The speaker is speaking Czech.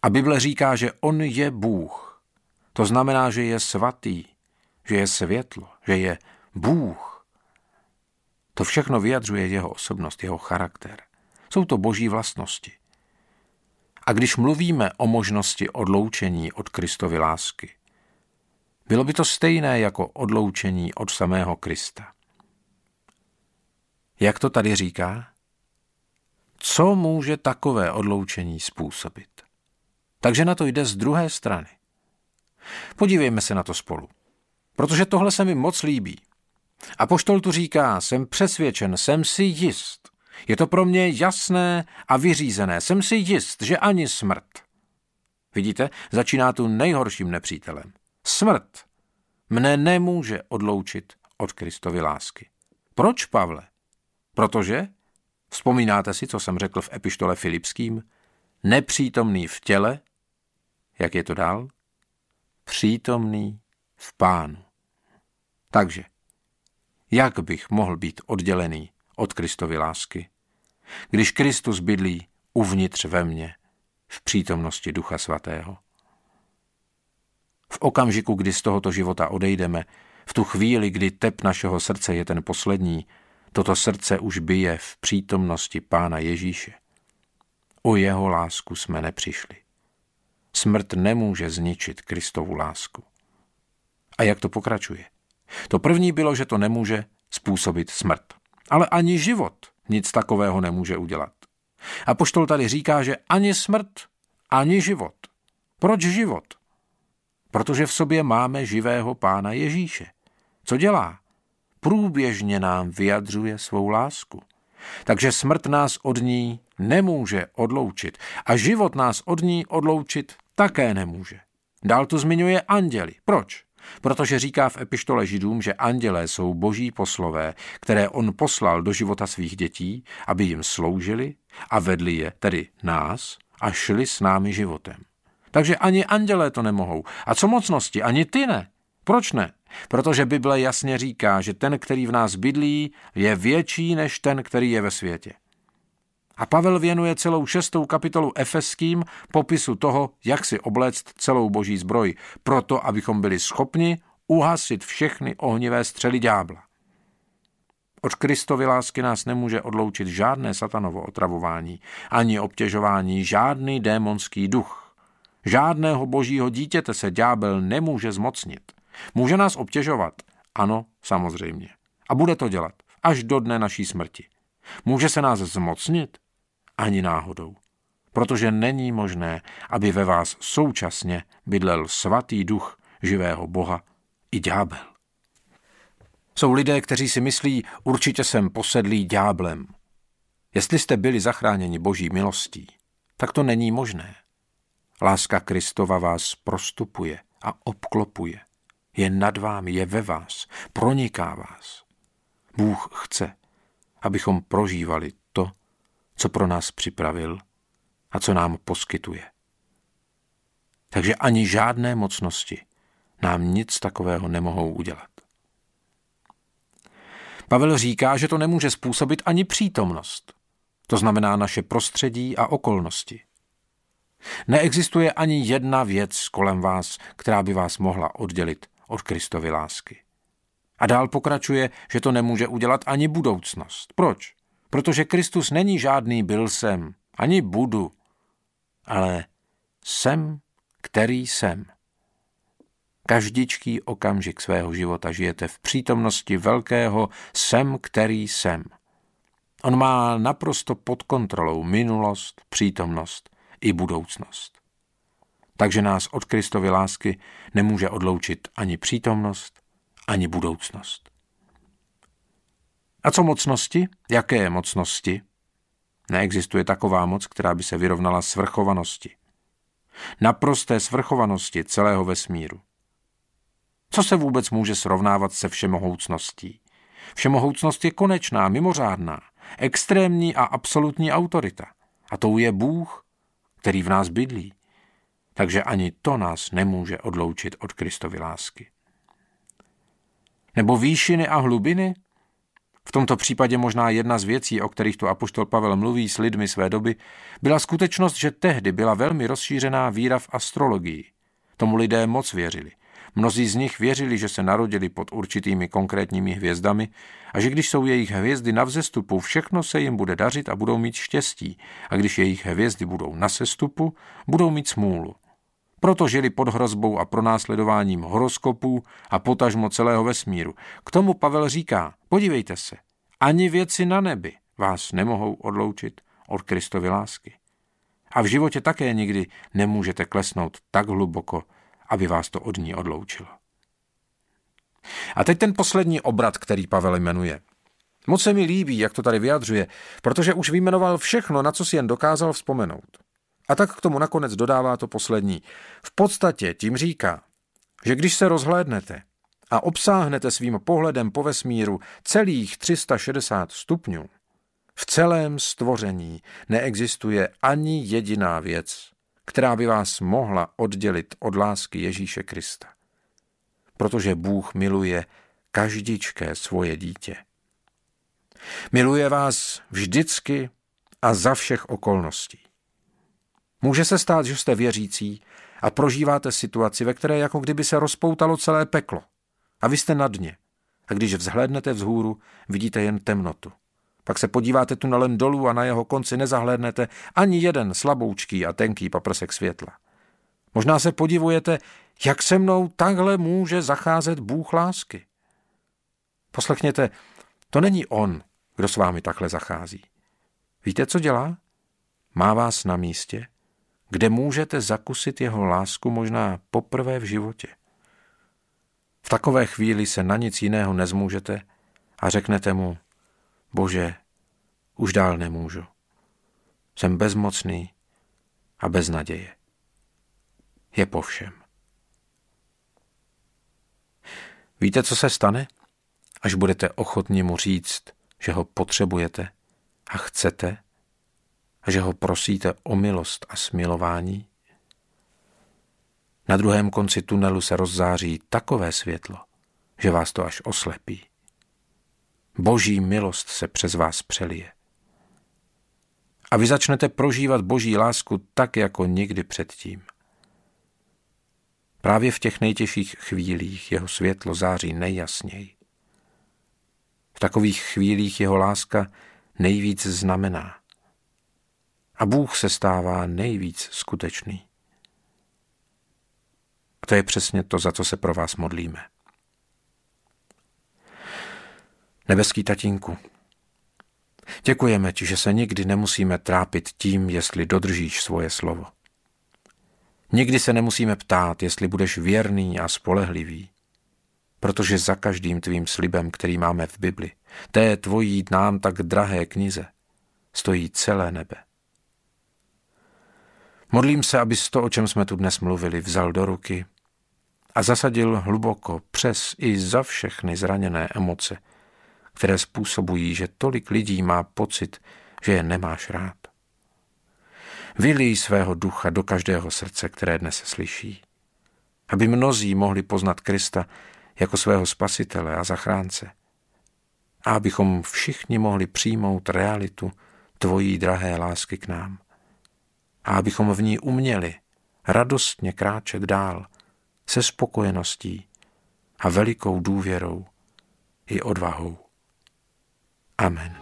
A Bible říká, že on je Bůh. To znamená, že je svatý, že je světlo, že je Bůh. To všechno vyjadřuje jeho osobnost, jeho charakter. Jsou to boží vlastnosti. A když mluvíme o možnosti odloučení od Kristovy lásky, bylo by to stejné jako odloučení od samého Krista. Jak to tady říká? Co může takové odloučení způsobit? Takže na to jde z druhé strany. Podívejme se na to spolu, protože tohle se mi moc líbí. Apoštol tu říká, jsem přesvědčen, jsem si jist. Je to pro mě jasné a vyřízené. Jsem si jist, že ani smrt. Vidíte, začíná tu nejhorším nepřítelem. Smrt mne nemůže odloučit od Kristovy lásky. Proč, Pavle? Protože, vzpomínáte si, co jsem řekl v epištole Filipským, nepřítomný v těle, jak je to dál? Přítomný v Pánu. Takže, jak bych mohl být oddělený od Kristovy lásky, když Kristus bydlí uvnitř ve mně, v přítomnosti Ducha Svatého? V okamžiku, kdy z tohoto života odejdeme, v tu chvíli, kdy tep našeho srdce je ten poslední, toto srdce už bije v přítomnosti Pána Ježíše. O jeho lásku jsme nepřišli. Smrt nemůže zničit Kristovu lásku. A jak to pokračuje? To první bylo, že to nemůže způsobit smrt. Ale ani život nic takového nemůže udělat. Apoštol tady říká, že ani smrt, ani život. Proč život? Protože v sobě máme živého Pána Ježíše. Co dělá? Průběžně nám vyjadřuje svou lásku. Takže smrt nás od ní nemůže odloučit a život nás od ní odloučit také nemůže. Dál tu zmiňuje anděli. Proč? Protože říká v epištole Židům, že andělé jsou boží poslové, které on poslal do života svých dětí, aby jim sloužili a vedli je, tedy nás, a šli s námi životem. Takže ani andělé to nemohou. A co mocnosti? Ani ty ne. Proč ne? Protože Bible jasně říká, že ten, který v nás bydlí, je větší než ten, který je ve světě. A Pavel věnuje celou 6. kapitolu Efeským popisu toho, jak si obléct celou boží zbroj, proto abychom byli schopni uhasit všechny ohnivé střely ďábla. Od Kristovy lásky nás nemůže odloučit žádné satanovo otravování, ani obtěžování, žádný démonský duch. Žádného božího dítěte se ďábel nemůže zmocnit. Může nás obtěžovat? Ano, samozřejmě. A bude to dělat až do dne naší smrti. Může se nás zmocnit? Ani náhodou. Protože není možné, aby ve vás současně bydlel svatý duch živého Boha i ďábel. Jsou lidé, kteří si myslí, určitě jsem posedlý ďáblem. Jestli jste byli zachráněni boží milostí, tak to není možné. Láska Kristova vás prostupuje a obklopuje. Je nad vámi, je ve vás, proniká vás. Bůh chce, abychom prožívali to, co pro nás připravil a co nám poskytuje. Takže ani žádné mocnosti nám nic takového nemohou udělat. Pavel říká, že to nemůže způsobit ani přítomnost. To znamená naše prostředí a okolnosti. Neexistuje ani jedna věc kolem vás, která by vás mohla oddělit od Kristovy lásky. A dál pokračuje, že to nemůže udělat ani budoucnost. Proč? Protože Kristus není žádný byl jsem, ani budu, ale jsem, který jsem. Každičký okamžik svého života žijete v přítomnosti velkého jsem, který jsem. On má naprosto pod kontrolou minulost, přítomnost i budoucnost. Takže nás od Kristovy lásky nemůže odloučit ani přítomnost, ani budoucnost. A co mocnosti? Jaké mocnosti? Neexistuje taková moc, která by se vyrovnala svrchovanosti. Naprosté svrchovanosti celého vesmíru. Co se vůbec může srovnávat se všemohoucností? Všemohoucnost je konečná, mimořádná, extrémní a absolutní autorita. A tou je Bůh, který v nás bydlí. Takže ani to nás nemůže odloučit od Kristovy lásky. Nebo výšiny a hlubiny? V tomto případě možná jedna z věcí, o kterých tu apoštol Pavel mluví s lidmi své doby, byla skutečnost, že tehdy byla velmi rozšířená víra v astrologii. Tomu lidé moc věřili. Mnozí z nich věřili, že se narodili pod určitými konkrétními hvězdami a že když jsou jejich hvězdy na vzestupu, všechno se jim bude dařit a budou mít štěstí. A když jejich hvězdy budou na sestupu, budou mít smůlu. Proto žili pod hrozbou a pronásledováním horoskopů a potažmo celého vesmíru. K tomu Pavel říká, podívejte se, ani věci na nebi vás nemohou odloučit od Kristovy lásky. A v životě také nikdy nemůžete klesnout tak hluboko, aby vás to od ní odloučilo. A teď ten poslední obrat, který Pavel jmenuje. Moc se mi líbí, jak to tady vyjadřuje, protože už vyjmenoval všechno, na co si jen dokázal vzpomenout. A tak k tomu nakonec dodává to poslední. V podstatě tím říká, že když se rozhlédnete a obsáhnete svým pohledem po vesmíru celých 360 stupňů, v celém stvoření neexistuje ani jediná věc, která by vás mohla oddělit od lásky Ježíše Krista. Protože Bůh miluje každičké svoje dítě. Miluje vás vždycky a za všech okolností. Může se stát, že jste věřící a prožíváte situaci, ve které jako kdyby se rozpoutalo celé peklo a vy jste na dně. A když vzhlédnete vzhůru, vidíte jen temnotu. Pak se podíváte tunelem dolů a na jeho konci nezahlédnete ani jeden slaboučký a tenký paprsek světla. Možná se podivujete, jak se mnou takhle může zacházet Bůh lásky. Poslechněte, to není on, kdo s vámi takhle zachází. Víte, co dělá? Má vás na místě, kde můžete zakusit jeho lásku možná poprvé v životě. V takové chvíli se na nic jiného nezmůžete a řeknete mu, Bože, už dál nemůžu. Jsem bezmocný a bez naděje. Je po všem. Víte, co se stane, až budete ochotni mu říct, že ho potřebujete a chcete a že ho prosíte o milost a smilování? Na druhém konci tunelu se rozzáří takové světlo, že vás to až oslepí. Boží milost se přes vás přelije. A vy začnete prožívat Boží lásku tak, jako nikdy předtím. Právě v těch nejtěžších chvílích jeho světlo září nejjasněji. V takových chvílích jeho láska nejvíc znamená. A Bůh se stává nejvíc skutečný. A to je přesně to, za co se pro vás modlíme. Nebeský tatínku, děkujeme ti, že se nikdy nemusíme trápit tím, jestli dodržíš svoje slovo. Nikdy se nemusíme ptát, jestli budeš věrný a spolehlivý, protože za každým tvým slibem, který máme v Bibli, té tvojí nám tak drahé knize, stojí celé nebe. Modlím se, abys to, o čem jsme tu dnes mluvili, vzal do ruky a zasadil hluboko přes i za všechny zraněné emoce, které způsobují, že tolik lidí má pocit, že je nemáš rád. Vylij svého ducha do každého srdce, které dnes slyší, aby mnozí mohli poznat Krista jako svého spasitele a zachránce a abychom všichni mohli přijmout realitu tvojí drahé lásky k nám a abychom v ní uměli radostně kráčet dál se spokojeností a velikou důvěrou i odvahou. Amen.